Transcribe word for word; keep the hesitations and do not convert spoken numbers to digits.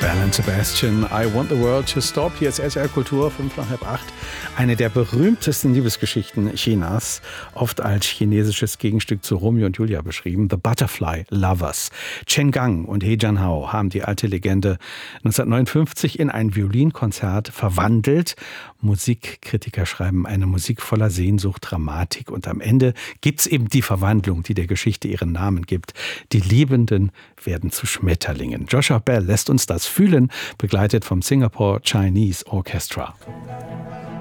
Belle and Sebastian, I Want the World to Stop. Hier ist S R Kultur, fünf nach halb acht. Eine der berühmtesten Liebesgeschichten Chinas, oft als chinesisches Gegenstück zu Romeo und Julia beschrieben. The Butterfly Lovers. Chen Gang und He Jianhao haben die alte Legende neunzehnhundertneunundfünfzig in ein Violinkonzert verwandelt. Musikkritiker schreiben, eine Musik voller Sehnsucht, Dramatik. Und am Ende gibt's eben die Verwandlung, die der Geschichte ihren Namen gibt. Die Liebenden werden zu Schmetterlingen. Joshua Bell lässt uns das fühlen, begleitet vom Singapore Chinese Orchestra.